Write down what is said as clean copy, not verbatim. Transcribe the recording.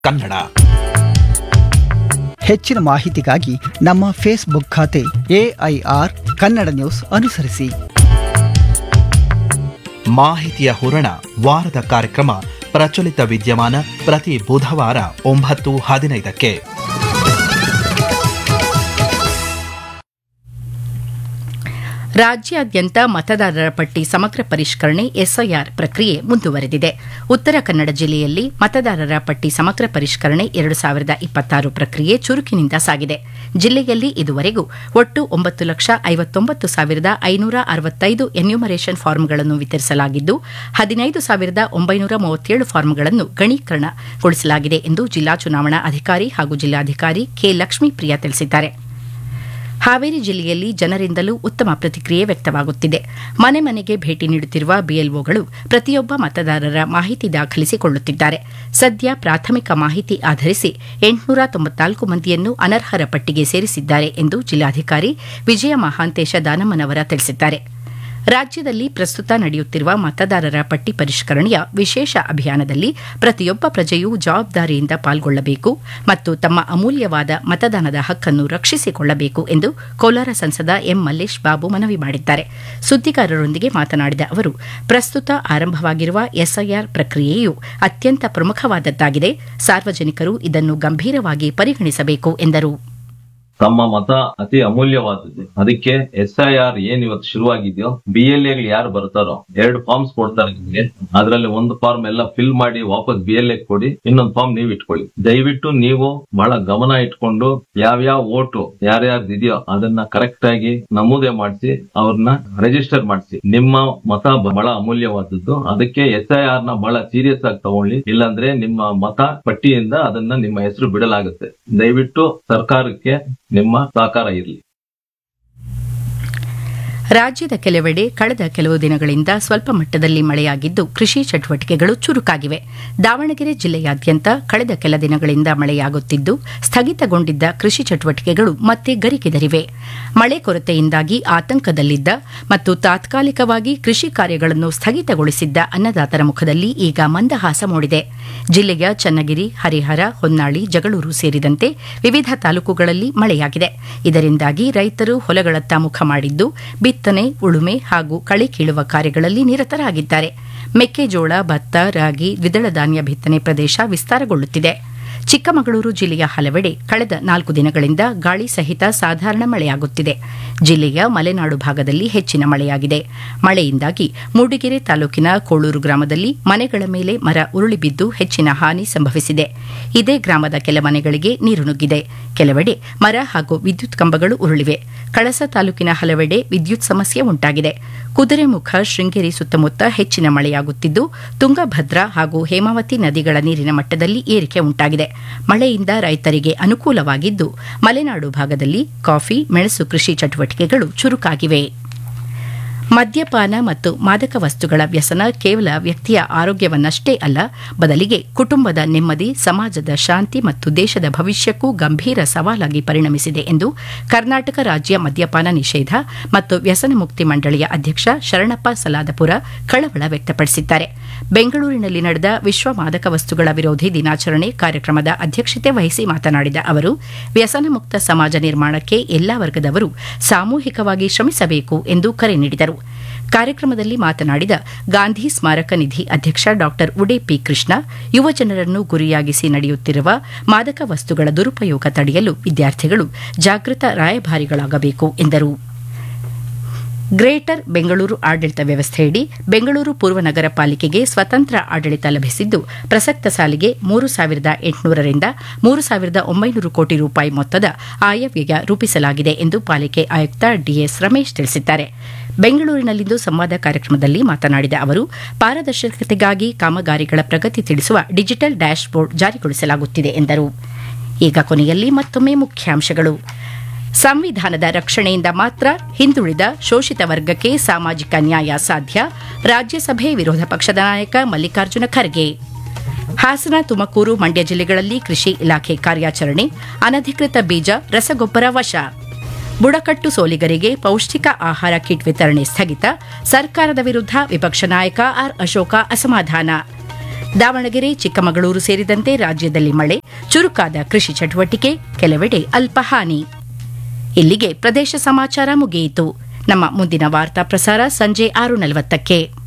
ಕನ್ನಡ. ಹೆಚ್ಚಿನ ಮಾಹಿತಿಗಾಗಿ ನಮ್ಮ ಫೇಸ್ಬುಕ್ ಖಾತೆ AIR ಕನ್ನಡ ನ್ಯೂಸ್ ಅನುಸರಿಸಿ. ಮಾಹಿತಿಯ ಹೂರಣ ವಾರದ ಕಾರ್ಯಕ್ರಮ ಪ್ರಚಲಿತ ವಿದ್ಯಮಾನ ಪ್ರತಿ ಬುಧವಾರ 9:15. ರಾಜ್ಯಾದ್ಯಂತ ಮತದಾರರ ಪಟ್ಟಿ ಸಮಗ್ರ ಪರಿಷ್ಕರಣೆ SIR ಪ್ರಕ್ರಿಯೆ ಮುಂದುವರೆದಿದೆ. ಉತ್ತರ ಕನ್ನಡ ಜಿಲ್ಲೆಯಲ್ಲಿ ಮತದಾರರ ಪಟ್ಟಿ ಸಮಗ್ರ ಪರಿಷ್ಕರಣೆ 2026 ಪ್ರಕ್ರಿಯೆ ಚುರುಕಿನಿಂದ ಸಾಗಿದೆ. ಜಿಲ್ಲೆಯಲ್ಲಿ ಇದುವರೆಗೂ ಒಟ್ಟು 9,59,565 ಎನ್ಯುಮರೇಷನ್ ಫಾರ್ಮ್ಗಳನ್ನು ವಿತರಿಸಲಾಗಿದ್ದು 15,937 ಫಾರ್ಮ್ಗಳನ್ನು ಗಣಕೀಕರಣಗೊಳಿಸಲಾಗಿದೆ ಎಂದು ಜಿಲ್ಲಾ ಚುನಾವಣಾ ಅಧಿಕಾರಿ ಹಾಗೂ ಜಿಲ್ಲಾಧಿಕಾರಿ ಕೆ. ಲಕ್ಷ್ಮೀಪ್ರಿಯಾ ತಿಳಿಸಿದ್ದಾರೆ. ಹಾವೇರಿ ಜಿಲ್ಲೆಯಲ್ಲಿ ಜನರಿಂದಲೂ ಉತ್ತಮ ಪ್ರತಿಕ್ರಿಯೆ ವ್ಯಕ್ತವಾಗುತ್ತಿದೆ. ಮನೆ ಮನೆಗೆ ಭೇಟಿ ನೀಡುತ್ತಿರುವ BLOಗಳು ಪ್ರತಿಯೊಬ್ಬ ಮತದಾರರ ಮಾಹಿತಿ ದಾಖಲಿಸಿಕೊಳ್ಳುತ್ತಿದ್ದಾರೆ. ಸದ್ಯ ಪ್ರಾಥಮಿಕ ಮಾಹಿತಿ ಆಧರಿಸಿ 894 ಮಂದಿಯನ್ನು ಅನರ್ಹರ ಪಟ್ಟಿಗೆ ಸೇರಿಸಿದ್ದಾರೆ ಎಂದು ಜಿಲ್ಲಾಧಿಕಾರಿ ವಿಜಯ ಮಹಾಂತೇಶ ದಾನಮ್ಮನವರ ತಿಳಿಸಿದ್ದಾರೆ. ರಾಜ್ಯದಲ್ಲಿ ಪ್ರಸ್ತುತ ನಡೆಯುತ್ತಿರುವ ಮತದಾರರ ಪಟ್ಟಿ ಪರಿಷ್ಕರಣೆಯ ವಿಶೇಷ ಅಭಿಯಾನದಲ್ಲಿ ಪ್ರತಿಯೊಬ್ಬ ಪ್ರಜೆಯೂ ಜವಾಬ್ದಾರಿಯಿಂದ ಪಾಲ್ಗೊಳ್ಳಬೇಕು ಮತ್ತು ತಮ್ಮ ಅಮೂಲ್ಯವಾದ ಮತದಾನದ ಹಕ್ಕನ್ನು ರಕ್ಷಿಸಿಕೊಳ್ಳಬೇಕು ಎಂದು ಕೋಲಾರ ಸಂಸದ ಎಂ. ಮಲ್ಲೇಶ್ ಬಾಬು ಮನವಿ ಮಾಡಿದ್ದಾರೆ. ಸುದ್ದಿಗಾರರೊಂದಿಗೆ ಮಾತನಾಡಿದ ಅವರು, ಪ್ರಸ್ತುತ ಆರಂಭವಾಗಿರುವ SIR ಪ್ರಕ್ರಿಯೆಯು ಅತ್ಯಂತ ಪ್ರಮುಖವಾದದ್ದಾಗಿದೆ. ಸಾರ್ವಜನಿಕರು ಇದನ್ನು ಗಂಭೀರವಾಗಿ ಪರಿಗಣಿಸಬೇಕು ಎಂದರು. ತಮ್ಮ ಮತ ಅತಿ ಅಮೂಲ್ಯವಾದದ್ದು. ಅದಕ್ಕೆ SIR ಏನ್ ಇವತ್ತು ಶುರುವಾಗಿದೆಯೋ BLA ಯಾರು ಬರ್ತಾರೋ 2 ಫಾರ್ಮ್ಸ್ ಕೊಡ್ತಾರೆ ನಿಮ್ಗೆ. ಅದರಲ್ಲಿ ಒಂದು ಫಾರ್ಮ್ ಎಲ್ಲ ಫಿಲ್ ಮಾಡಿ ವಾಪಸ್ BLA ಕೊಡಿ, ಇನ್ನೊಂದು ಫಾರ್ಮ್ ನೀವು ಇಟ್ಕೊಳ್ಳಿ. ದಯವಿಟ್ಟು ನೀವು ಬಹಳ ಗಮನ ಇಟ್ಕೊಂಡು ಯಾವ್ಯಾವ ಓಟು ಯಾರ್ಯಾರ್ದಿದೆಯೋ ಅದನ್ನ ಕರೆಕ್ಟ್ ಆಗಿ ನಮೂದೆ ಮಾಡಿಸಿ ಅವ್ರನ್ನ ರಿಜಿಸ್ಟರ್ ಮಾಡಿಸಿ. ನಿಮ್ಮ ಮತ ಬಹಳ ಅಮೂಲ್ಯವಾದದ್ದು. ಅದಕ್ಕೆ SIR ನ ಬಹಳ ಸೀರಿಯಸ್ ಆಗಿ ತಗೊಳ್ಳಿ, ಇಲ್ಲಾಂದ್ರೆ ನಿಮ್ಮ ಮತ ಪಟ್ಟಿಯಿಂದ ಅದನ್ನ ನಿಮ್ಮ ಹೆಸರು ಬಿಡಲಾಗುತ್ತೆ. ದಯವಿಟ್ಟು ಸರ್ಕಾರಕ್ಕೆ ನಿಮ್ಮ ಸಹಕಾರ ಇರಲಿ. ರಾಜ್ಯದ ಕೆಲವೆಡೆ ಕಳೆದ ಕೆಲವು ದಿನಗಳಿಂದ ಸ್ವಲ್ಪ ಮಟ್ಟದಲ್ಲಿ ಮಳೆಯಾಗಿದ್ದು ಕೃಷಿ ಚಟುವಟಿಕೆಗಳು ಚುರುಕಾಗಿವೆ. ದಾವಣಗೆರೆ ಜಿಲ್ಲೆಯಾದ್ಯಂತ ಕಳೆದ ಕೆಲ ದಿನಗಳಿಂದ ಮಳೆಯಾಗುತ್ತಿದ್ದು ಸ್ಥಗಿತಗೊಂಡಿದ್ದ ಕೃಷಿ ಚಟುವಟಿಕೆಗಳು ಮತ್ತೆ ಗರಿಗೆದರಿವೆ. ಮಳೆ ಕೊರತೆಯಿಂದಾಗಿ ಆತಂಕದಲ್ಲಿದ್ದ ಮತ್ತು ತಾತ್ಕಾಲಿಕವಾಗಿ ಕೃಷಿ ಕಾರ್ಯಗಳನ್ನು ಸ್ಥಗಿತಗೊಳಿಸಿದ್ದ ಅನ್ನದಾತರ ಮುಖದಲ್ಲಿ ಈಗ ಮಂದಹಾಸ ಮೂಡಿದೆ. ಜಿಲ್ಲೆಯ ಚನ್ನಗಿರಿ, ಹರಿಹರ, ಹೊನ್ನಾಳಿ, ಜಗಳೂರು ಸೇರಿದಂತೆ ವಿವಿಧ ತಾಲೂಕುಗಳಲ್ಲಿ ಮಳೆಯಾಗಿದೆ. ಇದರಿಂದಾಗಿ ರೈತರು ಹೊಲಗಳತ್ತ ಮುಖ ಮಾಡಿದ್ದು ಬಿತ್ತನೆ, ಉಳುಮೆ ಹಾಗೂ ಕಳೆ ಕೀಳುವ ಕಾರ್ಯಗಳಲ್ಲಿ ನಿರತರಾಗಿದ್ದಾರೆ. ಮೆಕ್ಕೆಜೋಳ, ಭತ್ತ, ರಾಗಿ, ದ್ವಿದಳ ಧಾನ್ಯ ಬಿತ್ತನೆ ಪ್ರದೇಶ ವಿಸ್ತಾರಗೊಳ್ಳುತ್ತಿದೆ. ಚಿಕ್ಕಮಗಳೂರು ಜಿಲ್ಲೆಯ ಹಲವೆಡೆ ಕಳೆದ 4 ದಿನಗಳಿಂದ ಗಾಳಿ ಸಹಿತ ಸಾಧಾರಣ ಮಳೆಯಾಗುತ್ತಿದೆ. ಜಿಲ್ಲೆಯ ಮಲೆನಾಡು ಭಾಗದಲ್ಲಿ ಹೆಚ್ಚಿನ ಮಳೆಯಾಗಿದೆ. ಮಳೆಯಿಂದಾಗಿ ಮೂಡಿಗೆರೆ ತಾಲೂಕಿನ ಕೋಳೂರು ಗ್ರಾಮದಲ್ಲಿ ಮನೆಗಳ ಮೇಲೆ ಮರ ಉರುಳಿ ಬಿದ್ದು ಹೆಚ್ಚಿನ ಹಾನಿ ಸಂಭವಿಸಿದೆ. ಇದೇ ಗ್ರಾಮದ ಕೆಲ ಮನೆಗಳಿಗೆ ನೀರು ನುಗ್ಗಿದೆ. ಕೆಲವೆಡೆ ಮರ ಹಾಗೂ ವಿದ್ಯುತ್ ಕಂಬಗಳು ಉರುಳಿವೆ. ಕಳಸ ತಾಲೂಕಿನ ಹಲವೆಡೆ ವಿದ್ಯುತ್ ಸಮಸ್ಯೆ ಉಂಟಾಗಿದೆ. ಕುದುರೆಮುಖ, ಶೃಂಗೇರಿ ಸುತ್ತಮುತ್ತ ಹೆಚ್ಚಿನ ಮಳೆಯಾಗುತ್ತಿದ್ದು ತುಂಗಭದ್ರಾ ಹಾಗೂ ಹೇಮಾವತಿ ನದಿಗಳ ನೀರಿನ ಮಟ್ಟದಲ್ಲಿ ಏರಿಕೆ ಉಂಟಾಗಿದೆ. ಮಳೆಯಿಂದ ರೈತರಿಗೆ ಅನುಕೂಲವಾಗಿದ್ದು ಮಲೆನಾಡು ಭಾಗದಲ್ಲಿ ಕಾಫಿ, ಮೆಣಸು ಕೃಷಿ ಚಟುವಟಿಕೆಗಳು ಚುರುಕಾಗಿವೆ. ಮದ್ಯಪಾನ ಮತ್ತು ಮಾದಕ ವಸ್ತುಗಳ ವ್ಯಸನ ಕೇವಲ ವ್ಯಕ್ತಿಯ ಆರೋಗ್ಯವನ್ನಷ್ಟೇ ಅಲ್ಲ, ಬದಲಿಗೆ ಕುಟುಂಬದ ನೆಮ್ಮದಿ, ಸಮಾಜದ ಶಾಂತಿ ಮತ್ತು ದೇಶದ ಭವಿಷ್ಯಕ್ಕೂ ಗಂಭೀರ ಸವಾಲಾಗಿ ಪರಿಣಮಿಸಿದೆ ಎಂದು ಕರ್ನಾಟಕ ರಾಜ್ಯ ಮದ್ಯಪಾನ ನಿಷೇಧ ಮತ್ತು ವ್ಯಸನ ಮುಕ್ತಿ ಮಂಡಳಿಯ ಅಧ್ಯಕ್ಷ ಶರಣಪ್ಪ ಸಲಾದಪುರ ಕಳವಳ ವ್ಯಕ್ತಪಡಿಸಿದ್ದಾರೆ. ಬೆಂಗಳೂರಿನಲ್ಲಿ ನಡೆದ ವಿಶ್ವ ಮಾದಕ ವಸ್ತುಗಳ ವಿರೋಧಿ ದಿನಾಚರಣೆ ಕಾರ್ಯಕ್ರಮದ ಅಧ್ಯಕ್ಷತೆ ವಹಿಸಿ ಮಾತನಾಡಿದ ಅವರು, ವ್ಯಸನ ಮುಕ್ತ ಸಮಾಜ ನಿರ್ಮಾಣಕ್ಕೆ ಎಲ್ಲಾ ವರ್ಗದವರು ಸಾಮೂಹಿಕವಾಗಿ ಶ್ರಮಿಸಬೇಕು ಎಂದು ಕರೆ ನೀಡಿದರು. ಕಾರ್ಯಕ್ರಮದಲ್ಲಿ ಮಾತನಾಡಿದ ಗಾಂಧಿ ಸ್ಮಾರಕ ನಿಧಿ ಅಧ್ಯಕ್ಷ ಡಾ ಉಡೆ ಪಿ. ಕೃಷ್ಣ, ಯುವ ಜನರನ್ನು ಗುರಿಯಾಗಿಸಿ ನಡೆಯುತ್ತಿರುವ ಮಾದಕ ವಸ್ತುಗಳ ದುರುಪಯೋಗ ತಡೆಯಲು ವಿದ್ಯಾರ್ಥಿಗಳು ಜಾಗೃತ ರಾಯಭಾರಿಗಳಾಗಬೇಕು ಎಂದರು. ಗ್ರೇಟರ್ ಬೆಂಗಳೂರು ಆಡಳಿತ ವ್ಯವಸ್ಥೆಯಡಿ ಬೆಂಗಳೂರು ಪೂರ್ವ ನಗರ ಪಾಲಿಕೆಗೆ ಸ್ವತಂತ್ರ ಆಡಳಿತ ಲಭಿಸಿದ್ದು ಪ್ರಸಕ್ತ ಸಾಲಿಗೆ 3,800 ರಿಂದ 3,900 ಕೋಟಿ ರೂಪಾಯಿ ಮೊತ್ತದ ಆಯವ್ಯಯ ರೂಪಿಸಲಾಗಿದೆ ಎಂದು ಪಾಲಿಕೆ ಆಯುಕ್ತ ಡಿಎಸ್ ರಮೇಶ್ ತಿಳಿಸಿದ್ದಾರೆ. ಬೆಂಗಳೂರಿನಲ್ಲಿಂದು ಸಂವಾದ ಕಾರ್ಯಕ್ರಮದಲ್ಲಿ ಮಾತನಾಡಿದ ಅವರು, ಪಾರದರ್ಶಕತೆಗಾಗಿ ಕಾಮಗಾರಿಗಳ ಪ್ರಗತಿ ತಿಳಿಸುವ ಡಿಜಿಟಲ್ ಡ್ಯಾಶ್ ಬೋರ್ಡ್ ಜಾರಿಗೊಳಿಸಲಾಗುತ್ತಿದೆ ಎಂದರು. ಈಗ ಕೊನೆಯಲ್ಲಿ ಮತ್ತೊಮ್ಮೆ ಮುಖ್ಯಾಂಶಗಳು. ಸಂವಿಧಾನದ ರಕ್ಷಣೆಯಿಂದ ಮಾತ್ರ ಹಿಂದುಳಿದ ಶೋಷಿತ ವರ್ಗಕ್ಕೆ ಸಾಮಾಜಿಕ ನ್ಯಾಯ ಸಾಧ್ಯ, ರಾಜ್ಯಸಭೆ ವಿರೋಧ ಪಕ್ಷದ ನಾಯಕ ಮಲ್ಲಿಕಾರ್ಜುನ ಖರ್ಗೆ. ಹಾಸನ, ತುಮಕೂರು, ಮಂಡ್ಯ ಜಿಲ್ಲೆಗಳಲ್ಲಿ ಕೃಷಿ ಇಲಾಖೆ ಕಾರ್ಯಾಚರಣೆ, ಅನಧಿಕೃತ ಬೀಜ, ರಸಗೊಬ್ಬರ ವಶ. ಬುಡಕಟ್ಟು ಸೋಲಿಗರಿಗೆ ಪೌಷ್ಟಿಕ ಆಹಾರ ಕಿಟ್ ವಿತರಣೆ ಸ್ಥಗಿತ, ಸರ್ಕಾರದ ವಿರುದ್ಧ ವಿಪಕ್ಷ ನಾಯಕ ಆರ್ ಅಶೋಕ ಅಸಮಾಧಾನ. ದಾವಣಗೆರೆ ಚಿಕ್ಕಮಗಳೂರು ಸೇರಿದಂತೆ ರಾಜ್ಯದಲ್ಲಿ ಮಳೆ, ಚುರುಕಾದ ಕೃಷಿ ಚಟುವಟಿಕೆ, ಕೆಲವೆಡೆ ಅಲ್ಪ ಹಾನಿ. ಇಲ್ಲಿಗೆ ಪ್ರದೇಶ ಸಮಾಚಾರ ಮುಗಿಯಿತು. ನಮ್ಮ ಮುಂದಿನ ವಾರ್ತಾ ಪ್ರಸಾರ ಸಂಜೆ 6:40.